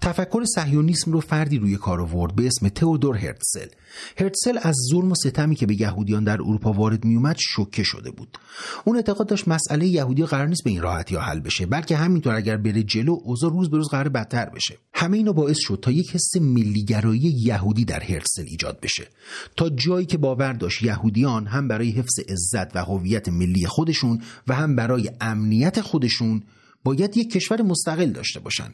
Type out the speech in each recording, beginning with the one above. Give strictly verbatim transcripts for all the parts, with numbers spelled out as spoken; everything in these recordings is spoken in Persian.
تفکر صهیونیسم رو فردی روی کار آورد به اسم تئودور هرتزل. هرتزل از ظلم و ستمی که به یهودیان در اروپا وارد می اومد شوکه شده بود. اون اعتقاد داشت مسئله یهودی قرار نیست به این راحتی حل بشه، بلکه همینطور اگر بره جلو اوضاع روز به روز قرار بدتر بشه. همه اینا باعث شد تا یک حس ملیگرایی یهودی در هرتزل ایجاد بشه، تا جایی که باور داشت یهودیان هم برای حفظ عزت و هویت ملی خودشون و هم برای امنیت خودشون باید یک کشور مستقل داشته باشن.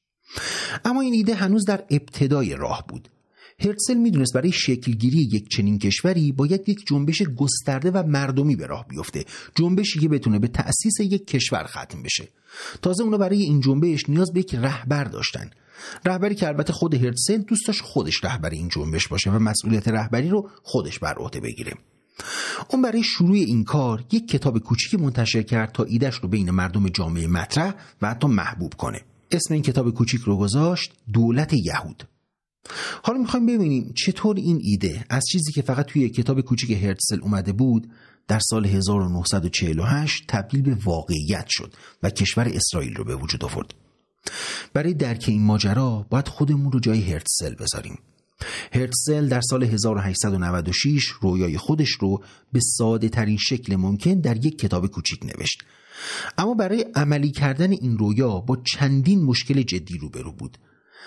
اما این ایده هنوز در ابتدای راه بود. هرتزل میدونست برای شکلگیری یک چنین کشوری باید یک جنبش گسترده و مردمی به راه بیفته، جنبشی که بتونه به تأسیس یک کشور ختم بشه. تازه اونا برای این جنبش نیاز به یک رهبر داشتن، رهبری که البته خود هرتزل دوست داشت خودش رهبر این جنبش باشه و مسئولیت رهبری رو خودش بر عهده بگیره. اون برای شروع این کار یک کتاب کوچیکی منتشر کرد تا ایدهش رو بین مردم جامعه مطرح و حتی محبوب کنه. اسم این کتاب کوچیک رو گذاشت دولت یهود. حالا میخوایم ببینیم چطور این ایده از چیزی که فقط توی کتاب کوچیک هرتزل اومده بود در سال هزار و نهصد و چهل و هشت تبدیل به واقعیت شد و کشور اسرائیل رو به وجود آورد. برای درک این ماجرا باید خودمون رو جای هرتزل بذاریم. هرتزل در سال هزار و هشتصد و نود و شش رویای خودش رو به ساده ترین شکل ممکن در یک کتاب کوچیک نوشت، اما برای عملی کردن این رویا با چندین مشکل جدی روبرو بود.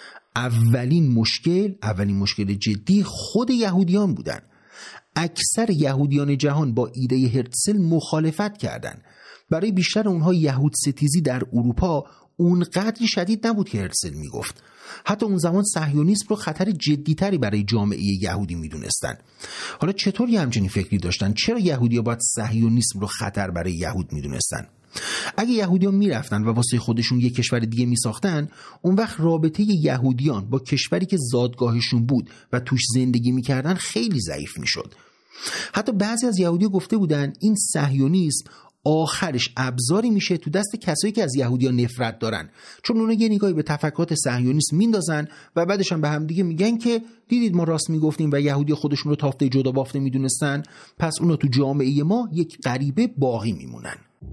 اولین مشکل، اولین مشکل جدی خود یهودیان بودن. اکثر یهودیان جهان با ایده هرتزل مخالفت کردند. برای بیشتر اونها یهود ستیزی در اروپا اونقدر شدید نبود که هرتزل میگفت. حتی اون زمان صهیونیسم رو خطر جدیتری برای جامعه یهودی میدونستن. حالا چطور یه همچنین فکری داشتن؟ چرا یهودی‌ها باید صهیونیسم رو خطر برای یهود میدونستن؟ اگه یهودیان میرفتن و واسه خودشون یک کشور دیگه میساختن، اون وقت رابطه یهودیان با کشوری که زادگاهشون بود و توش زندگی میکردن خیلی ضعیف میشد. حتی بعضی از یهودی‌ها گفته بودن این صهیونیسم آخرش ابزاری میشه تو دست کسایی که از یهودیان نفرت دارن، چون اونا یه نگاهی به تفکرات صهیونیسم میندازن و بعدش هم به هم دیگه میگن که دیدید ما راست میگفتیم و یهودی خودشون رو تافته جدا بافته میدونستن، پس اونا تو جامعه ما یک غریبه باقی میمونن.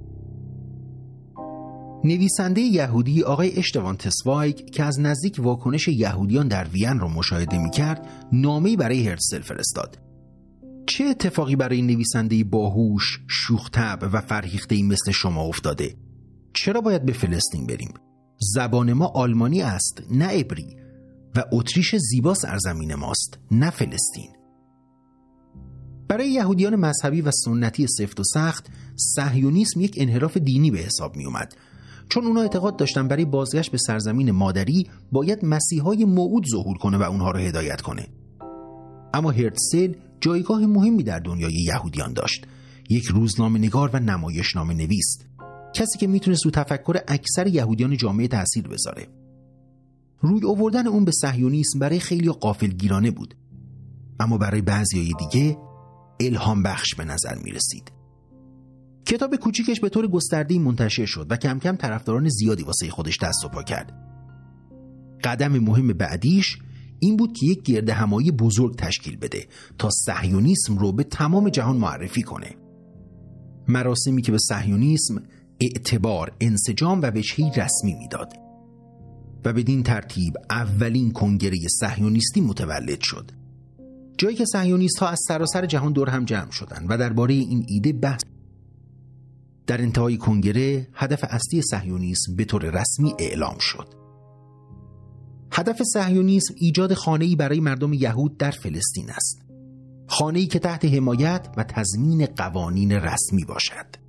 نویسنده یهودی آقای اشتوان تسوایگ که از نزدیک واکنش یهودیان در وین رو مشاهده میکرد، نامه‌ای برای هرتزل فرستاد. چه اتفاقی برای نویسنده باهوش، شوخ‌طبع و فرهیخته‌ای مثل شما افتاده؟ چرا باید به فلسطین بریم؟ زبان ما آلمانی است، نه عبری، و اتریش زیبا سرزمین ماست، نه فلسطین. برای یهودیان مذهبی و سنتی سفت و سخت، صهیونیسم یک انحراف دینی به حساب می اومد، چون اونا اعتقاد داشتن برای بازگشت به سرزمین مادری باید مسیحای موعود ظهور کنه و اونها رو هدایت کنه. اما هرتزل جایگاه مهمی در دنیای یهودیان داشت، یک روزنامه‌نگار و نمایشنامه نویس، کسی که میتونست رو تفکر اکثر یهودیان جامعه تأثیر بذاره. روی آوردن اون به صهیونیسم برای خیلی غافلگیرانه بود، اما برای بعضیای دیگه الهام بخش به نظر میرسید. کتاب کوچیکش به طور گسترده‌ای منتشر شد و کم کم طرفداران زیادی واسه خودش دست و پا کرد. قدم مهم بعدیش این بود که یک گردهمایی بزرگ تشکیل بده تا صهیونیسم رو به تمام جهان معرفی کنه. مراسمی که به صهیونیسم اعتبار، انسجام و وجهی رسمی میداد و بدین ترتیب اولین کنگره صهیونیستی متولد شد. جایی که صهیونیست‌ها از سراسر جهان دور هم جمع شدند و درباره این ایده بحث. در انتهای کنگره هدف اصلی صهیونیسم به طور رسمی اعلام شد. هدف صهیونیسم ایجاد خانه‌ای برای مردم یهود در فلسطین است. خانه‌ای که تحت حمایت و تضمین قوانین رسمی باشد.